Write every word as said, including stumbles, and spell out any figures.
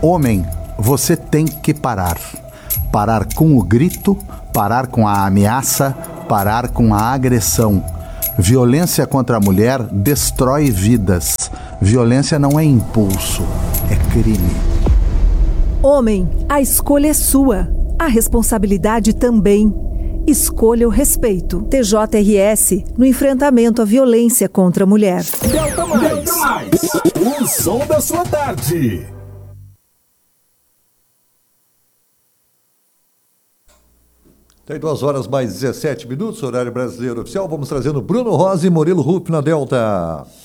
Homem, você tem que parar. Parar com o grito, parar com a ameaça, parar com a agressão. Violência contra a mulher destrói vidas. Violência não é impulso, é crime. Homem, a escolha é sua. A responsabilidade também. Escolha o respeito. T J R S no enfrentamento à violência contra a mulher. Delta Mais. Delta Mais. O som da sua tarde. Tem duas horas mais dezessete minutos, horário brasileiro oficial. Vamos trazendo Bruno Rosa e Murilo Rupp na Delta.